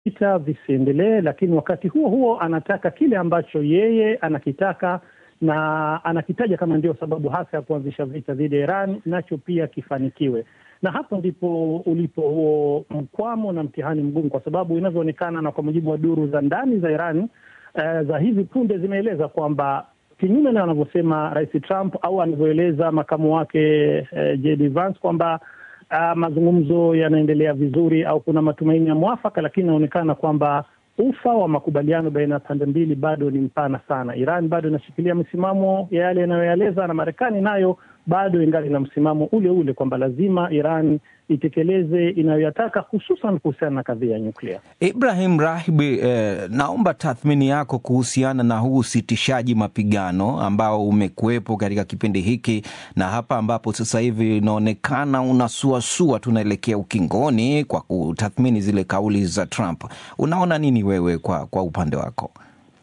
vita visiendelee, lakini wakati huo huo anataka kile ambacho yeye anakitaka na anakitaja kama ndio sababu hasa ya kuanzisha vita dhidi ya Iran, nacho pia kifanikiwe. Na hapo ndipo ulipo huo mkwamo na mtihani mgumu, kwa sababu inavyoonekana na kwa mujibu wa duru za ndani za Iran za hivi punde zimeeleza kwamba kinyume na anavyosema Rais Trump au anavyoeleza makamu wake JD Vance kwamba mazungumzo yanaendelea vizuri au kuna matumaini ya mwafaka, lakini inaonekana kwamba ufa wa makubaliano baina ya pande mbili bado ni mpana sana. Iran bado inashikilia msimamo ya yale yanayoeleza, na Marekani nayo bado ingali na msimamo ule ule kwamba lazima Iran itekeleze inayoyataka, hususan kuhusiana na kadhia ya nyuklia. Ibrahim Rahibi, naomba tathmini yako kuhusiana na huu usitishaji mapigano ambao umekuwepo katika kipindi hiki, na hapa ambapo sasa hivi inaonekana unasuasua, tunaelekea ukingoni kwa kutathmini zile kauli za Trump. Unaona nini wewe kwa upande wako?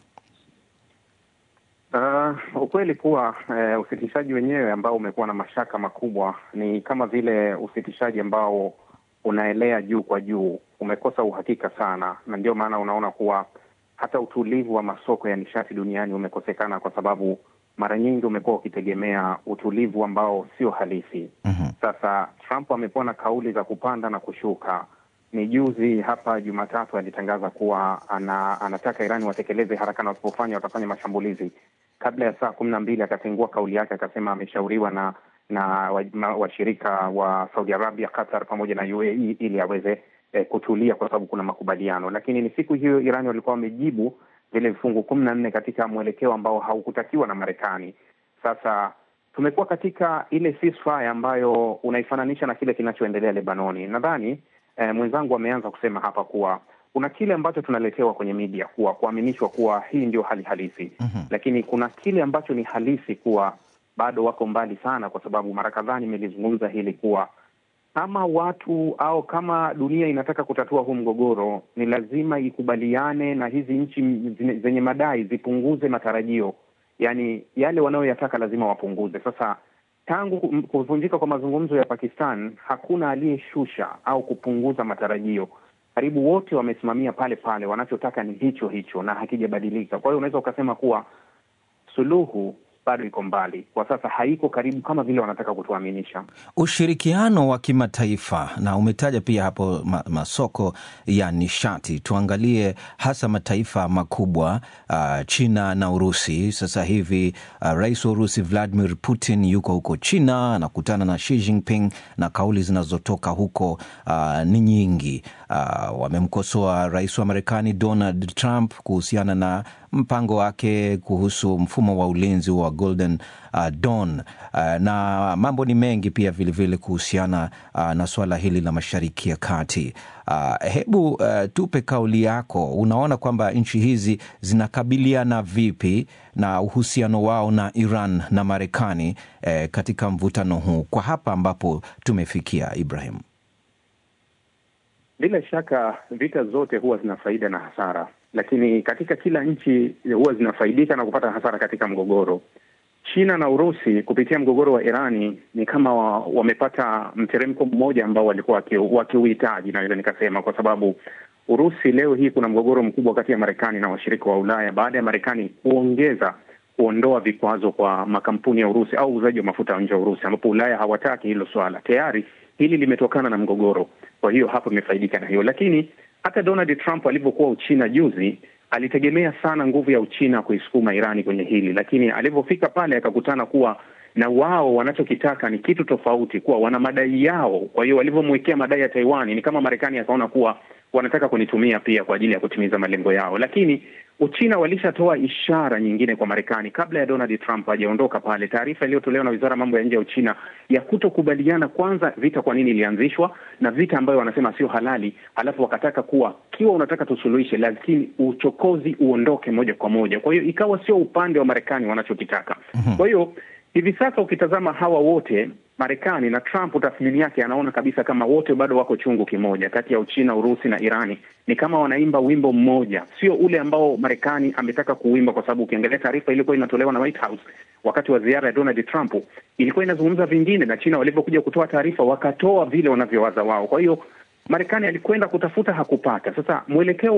Ukweli kuwa usitishaji wenyewe ambao umekuwa na mashaka makubwa ni kama vile usitishaji ambao unaelea juu kwa juu, umekosa uhakika sana, na ndio maana unaona kuwa hata utulivu wa masoko ya nishati duniani umekosekana, kwa sababu mara nyingi umekuwa ukitegemea utulivu ambao sio halisi. Sasa Trump amekuwa na kauli za kupanda na kushuka. Ni juzi hapa Jumatatu alitangaza kuwa anataka Irani watekeleze haraka, na wasipofanya watafanya mashambulizi. Kabla ya saa 12 akatengua kauli yake, akasema ameshauriwa na washirika wa Saudi Arabia, Qatar pamoja na UAE ili aweze kutulia kwa sababu kuna makubaliano. Lakini ni siku hiyo Irani walikuwa wamejibu vile vifungu 14 katika mwelekeo ambao haukutakiwa na Marekani. Sasa tumekuwa katika ile ceasefire ambayo unaifananisha na kile kinachoendelea Lebanoni. Nadhani mwenzangu ameanza kusema hapa kuwa kuna kile ambacho tunaletewa kwenye media kuwa kuaminishwa kuwa hii ndio hali halisi. Lakini kuna kile ambacho ni halisi kuwa bado wako mbali sana, kwa sababu mara kadhaa nimelizungumza hili kuwa kama watu au kama dunia inataka kutatua huu mgogoro, ni lazima ikubaliane na hizi nchi zenye madai zipunguze matarajio. Yani yale wanayoyataka lazima wapunguze. Sasa tangu kuvunjika kwa mazungumzo ya Pakistan, hakuna aliyeshusha au kupunguza matarajio. Karibu wote wamesimamia pale pale, wanachotaka ni hicho hicho na hakijabadilika. Kwa hiyo unaweza ukasema kuwa suluhu bado iko mbali kwa sasa, haiko karibu kama vile wanataka kutuaminisha. Ushirikiano wa kimataifa, na umetaja pia hapo masoko ya nishati. Tuangalie hasa mataifa makubwa, China na Urusi. Sasa hivi rais wa Urusi Vladimir Putin yuko huko China, anakutana na Xi Jinping, na kauli zinazotoka huko ni nyingi. Wamemkosoa rais wa Marekani Donald Trump kuhusiana na mpango wake kuhusu mfumo wa ulinzi wa Golden Dawn, na mambo ni mengi pia vile kuhusiana na swala hili la Mashariki ya Kati. Hebu tupe kauli yako. Unaona kwamba nchi hizi zinakabiliana vipi na uhusiano wao na Iran na Marekani katika mvutano huu kwa hapa ambapo tumefikia, Ibrahim? Bila shaka vita zote huwa zina faida na hasara, lakini katika kila nchi huwa zinafaidika na kupata hasara katika mgogoro. China na Urusi kupitia mgogoro wa Irani ni kama wamepata mteremko mmoja ambao walikuwa wakiuhitaji, naweza nikasema, kwa sababu Urusi leo hii kuna mgogoro mkubwa kati ya Marekani na washirika wa Ulaya baada ya Marekani kuondoa vikwazo kwa makampuni ya Urusi au uuzaji wa mafuta nje ya Urusi, ambapo Ulaya hawataki hilo swala. Tayari hili limetokana na mgogoro. Kwa hiyo hapo imefaidika na hiyo. Lakini hata Donald Trump alivyokuwa Uchina juzi, alitegemea sana nguvu ya Uchina kuisukuma Irani kwenye hili, lakini alivyofika pale akakutana kuwa na wao wanachokitaka ni kitu tofauti, kuwa wana madai yao. Kwa hiyo walivyomwekea madai ya Taiwan, ni kama Marekani akaona kuwa wanataka kunitumia pia kwa ajili ya kutimiza malengo yao. Lakini Uchina walishatoa ishara nyingine kwa Marekani kabla ya Donald Trump hajaondoka pale. Taarifa iliyotolewa na Wizara ya Mambo ya Nje ya Uchina ya kutokubaliana kwanza vita kwa nini ilianzishwa, na vita ambayo wanasema sio halali, alafu wakataka kuwa kiwa unataka tusuluhishe, lakini uchokozi uondoke moja kwa moja. Kwa hiyo ikawa sio upande wa Marekani wanachokitaka. Kwa hiyo hivi sasa ukitazama hawa wote, Marekani na Trump, tathmini yake anaona kabisa kama wote bado wako chungu kimoja kati ya Uchina, Urusi na Irani. Ni kama wanaimba wimbo mmoja, sio ule ambao Marekani ametaka kuimba, kwa sababu ukiangalia taarifa ilikuwa inatolewa na White House wakati wa ziara ya Donald Trump ilikuwa inazungumza vingine, na China walivyokuja kutoa taarifa wakatoa vile wanavyowaza wao. Kwa hiyo Marekani alikwenda kutafuta, hakupata. Sasa mwelekeo